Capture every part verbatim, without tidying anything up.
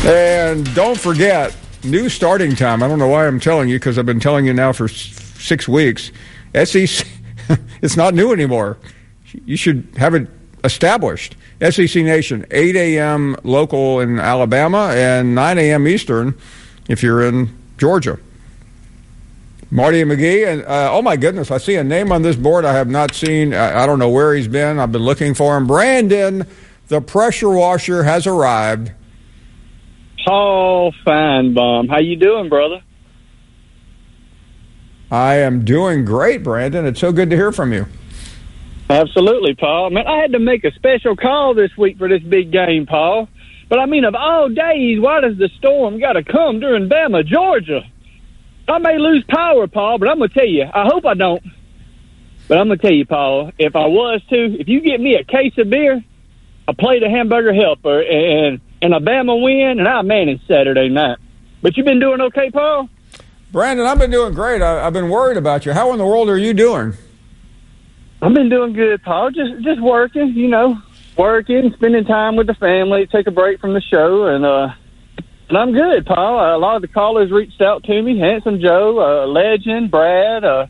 And don't forget, new starting time. I don't know why I'm telling you, because I've been telling you now for six weeks. S E C, it's not new anymore. You should have it established. S E C Nation, eight a.m. local in Alabama and nine a.m. Eastern if you're in Georgia. Marty McGee, and uh, oh my goodness, I see a name on this board I have not seen. I, I don't know where he's been. I've been looking for him. Brandon, the pressure washer, has arrived. Paul Feinbaum, how you doing, brother? I am doing great, Brandon. It's so good to hear from you. Absolutely, Paul. Man, I had to make a special call this week for this big game, Paul. But, I mean, of all days, why does the storm got to come during Bama, Georgia? I may lose power, Paul, but I'm going to tell you, I hope I don't. But I'm going to tell you, Paul, if I was to, if you get me a case of beer, a plate of hamburger helper, and, and a Bama win, and I'll manage Saturday night. But you been doing okay, Paul? Brandon, I've been doing great. I, I've been worried about you. How in the world are you doing? I've been doing good, Paul. Just just working, you know, working, spending time with the family, take a break from the show, and uh, and I'm good, Paul. Uh, a lot of the callers reached out to me. Handsome Joe, uh, Legend, Brad. Uh,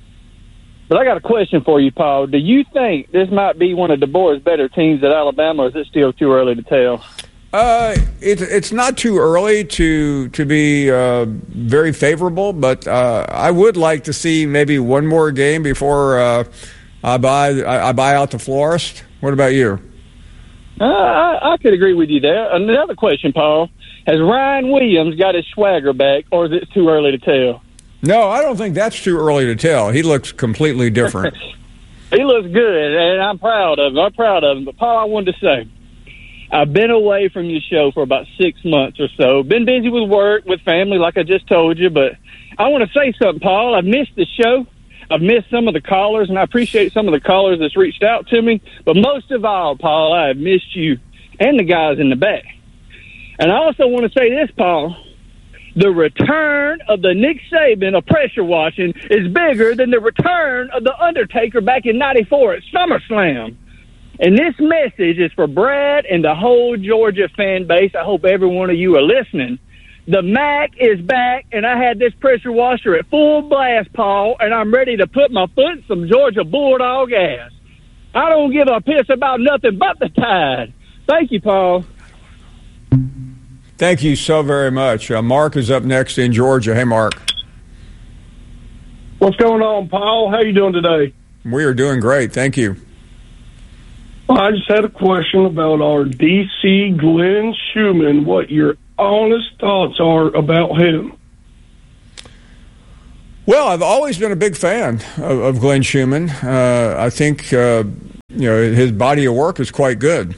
but I got a question for you, Paul. Do you think this might be one of DeBoer's better teams at Alabama, or is it still too early to tell? Uh, it, it's not too early to to be uh, very favorable, but uh, I would like to see maybe one more game before uh, I buy I, I buy out the florist. What about you? Uh, I, I could agree with you there. Another question, Paul. Has Ryan Williams got his swagger back, or is it too early to tell? No, I don't think that's too early to tell. He looks completely different. He looks good, and I'm proud of him. I'm proud of him. But, Paul, I wanted to say, I've been away from your show for about six months or so. Been busy with work, with family, like I just told you. But I want to say something, Paul. I've missed the show. I've missed some of the callers, and I appreciate some of the callers that's reached out to me. But most of all, Paul, I have missed you and the guys in the back. And I also want to say this, Paul. The return of the Nick Saban of pressure washing is bigger than the return of The Undertaker back in ninety-four at SummerSlam. And this message is for Brad and the whole Georgia fan base. I hope every one of you are listening. The M A C is back, and I had this pressure washer at full blast, Paul, and I'm ready to put my foot in some Georgia Bulldog ass. I don't give a piss about nothing but the Tide. Thank you, Paul. Thank you so very much. Uh, Mark is up next in Georgia. Hey, Mark. What's going on, Paul? How you doing today? We are doing great. Thank you. Well, I just had a question about our D C Glenn Schumann, what your honest thoughts are about him. Well, I've always been a big fan of, of Glenn Schumann. Uh, I think uh, you know his body of work is quite good.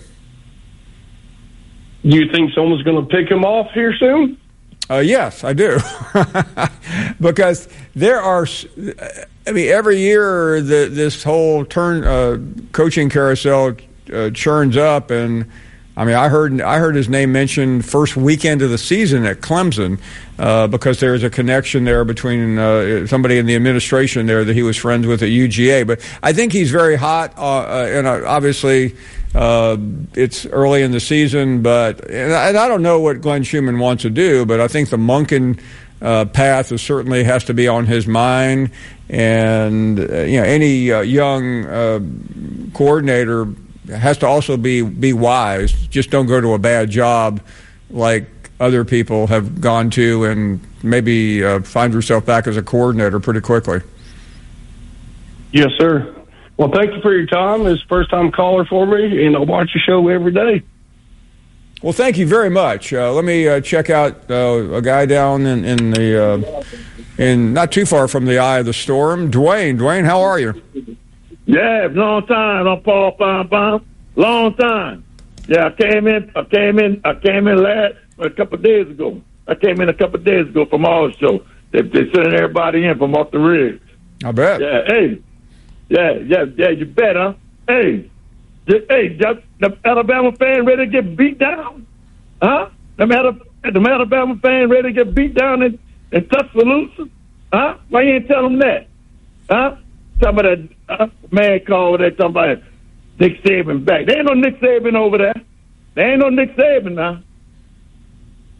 Do you think someone's going to pick him off here soon? Uh, yes, I do. Because there are, I mean, every year the, this whole turn uh, coaching carousel uh, churns up, and I mean, I heard I heard his name mentioned first weekend of the season at Clemson uh, because there's a connection there between uh, somebody in the administration there that he was friends with at U G A. But I think he's very hot, uh, uh, and uh, obviously. Uh, it's early in the season, but and I, and I don't know what Glenn Schumann wants to do, but I think the Monken uh, path is certainly has to be on his mind. And uh, you know, any uh, young uh, coordinator has to also be be wise. Just don't go to a bad job like other people have gone to, and maybe uh, find yourself back as a coordinator pretty quickly. Yes, sir. Well, thank you for your time. It's first-time caller for me, and I watch your show every day. Well, thank you very much. Uh, let me uh, check out uh, a guy down in, in the uh, in not too far from the eye of the storm. Dwayne, Dwayne, how are you? Yeah, long time. I'm Paul Feinbaum. Long time. Yeah, I came in. I came in. I came in last a couple of days ago. I came in a couple of days ago from our show. They they sending everybody in from off the rig. I bet. Yeah. Hey. Yeah, yeah, yeah, you bet, huh? Hey, just, hey, just, the Alabama fan ready to get beat down? Huh? The, Alabama, the Alabama fan ready to get beat down in, in Tuscaloosa? Huh? Why you ain't tell them that? Huh? Talking about that uh, man call over there talking about Nick Saban back. There ain't no Nick Saban over there. There ain't no Nick Saban now.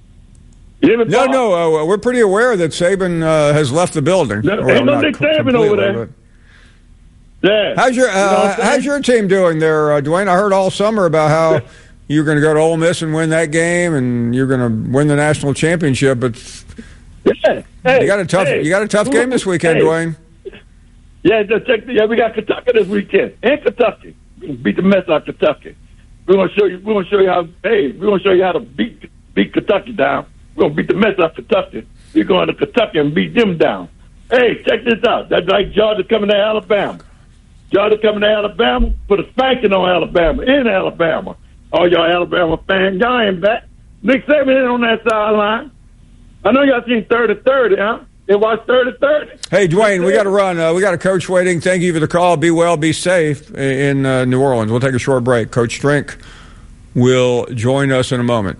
You hear me, No, Paul? no, uh, we're pretty aware that Saban uh, has left the building. No, Well, ain't no not Nick co- Saban over completely, there. but- Yeah. How's your You know uh, what I'm saying? How's your team doing there, uh, Dwayne? I heard all summer about how you're going to go to Ole Miss and win that game, and you're going to win the national championship. But Yeah. Hey, you got a tough hey, you got a tough game this weekend, hey. Dwayne. Yeah, just check the, yeah, we got Kentucky this weekend. And Kentucky. We're gonna beat the mess out of Kentucky. We're gonna show you we're gonna show you how hey, we're gonna show you how to beat beat Kentucky down. We're gonna beat the mess out of Kentucky. We're going to Kentucky and beat them down. Hey, check this out. That's like Georgia coming to Alabama. Georgia coming to Alabama, put a spanking on Alabama, in Alabama. All y'all Alabama fans, y'all ain't back. Nick Saban ain't on that sideline. I know y'all seen thirty thirty, huh? They watched thirty thirty. Hey, Dwayne, we got to run. Uh, we got a coach waiting. Thank you for the call. Be well, be safe in uh, New Orleans. We'll take a short break. Coach Strink will join us in a moment.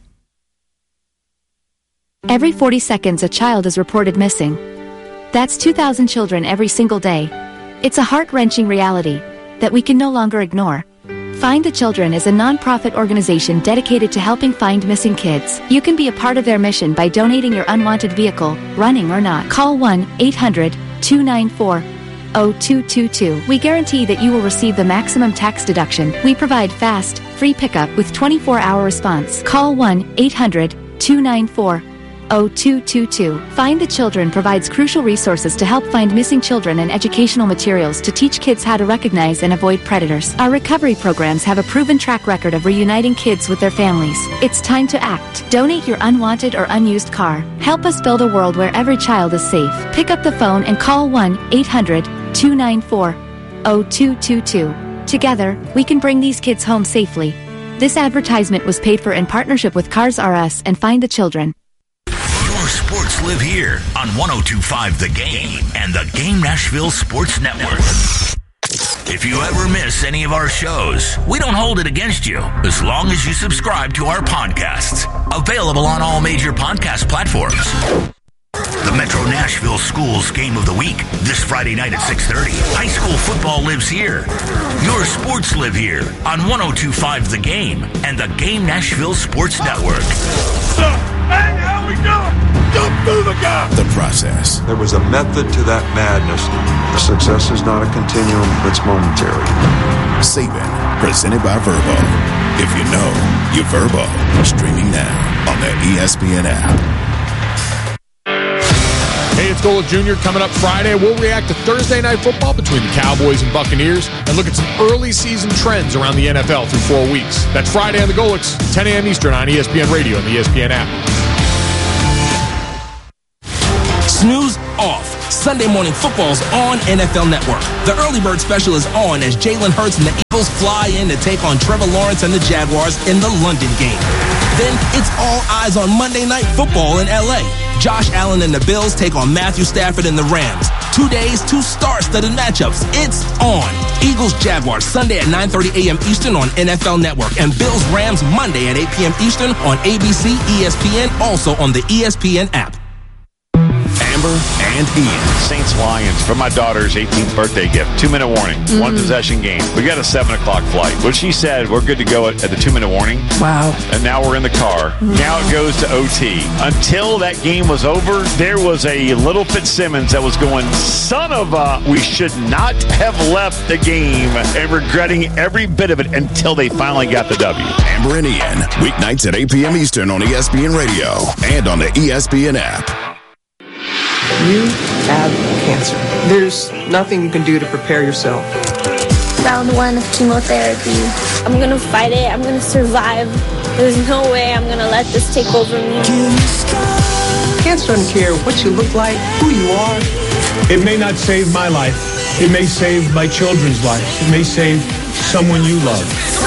Every forty seconds, a child is reported missing. That's two thousand children every single day. It's a heart-wrenching reality that we can no longer ignore. Find the Children is a non-profit organization dedicated to helping find missing kids. You can be a part of their mission by donating your unwanted vehicle, running or not. Call one eight hundred two nine four zero two two two. We guarantee that you will receive the maximum tax deduction. We provide fast, free pickup with twenty-four hour response. Call one eight hundred two nine four zero two two two. Find the Children provides crucial resources to help find missing children and educational materials to teach kids how to recognize and avoid predators. Our recovery programs have a proven track record of reuniting kids with their families. It's time to act. Donate your unwanted or unused car. Help us build a world where every child is safe. Pick up the phone and call one eight hundred two nine four zero two two two. Together, we can bring these kids home safely. This advertisement was paid for in partnership with Cars R Us and Find the Children. Sports live here on one oh two point five The Game and the Game Nashville Sports Network. If you ever miss any of our shows, we don't hold it against you as long as you subscribe to our podcasts. Available on all major podcast platforms. The Metro Nashville Schools Game of the Week this Friday night at six thirty. High school football lives here. Your sports live here on one oh two point five The Game and the Game Nashville Sports Network. Hey, how we doing? Jump through the gap. The process. There was a method to that madness. The success is not a continuum, it's momentary. Saban, presented by Verbo. If you know, you Verbo. Streaming now on the E S P N app. Hey, it's Gola Junior coming up Friday. We'll react to Thursday Night Football between the Cowboys and Buccaneers and look at some early season trends around the N F L through four weeks. That's Friday on the Golix, ten a.m. Eastern on E S P N Radio and the E S P N app. Snooze off. Sunday Morning Football's on N F L Network. The Early Bird Special is on as Jalen Hurts and the Eagles fly in to take on Trevor Lawrence and the Jaguars in the London game. Then it's all eyes on Monday Night Football in L A. Josh Allen and the Bills take on Matthew Stafford and the Rams. Two days, two star-studded matchups. It's on. Eagles-Jaguars Sunday at nine thirty a.m. Eastern on N F L Network. And Bills-Rams Monday at eight p.m. Eastern on A B C, E S P N, also on the E S P N app. Amber and Ian. Saints Lions for my daughter's eighteenth birthday gift. Two minute warning. Mm. One possession game. We got a seven o'clock flight. Well, she said we're good to go at, at the two minute warning. Wow. And now we're in the car. Mm. Now it goes to O T. Until that game was over, there was a little Fitzsimmons that was going, son of a, we should not have left the game, and regretting every bit of it until they finally got the W. Amber and Ian. Weeknights at eight p.m. Eastern on E S P N Radio and on the E S P N app. You have cancer. There's nothing you can do to prepare yourself. Round one of chemotherapy. I'm gonna fight it. I'm gonna survive. There's no way I'm gonna let this take over me. Cancer doesn't care what you look like, who you are. It may not save my life. It may save my children's lives. It may save someone you love.